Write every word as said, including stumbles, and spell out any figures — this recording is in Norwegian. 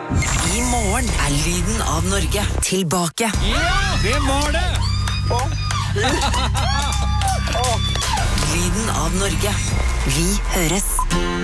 I morgen er lyden av Norge tilbake. Ja, det var det! Lyden av Norge. Vi høres.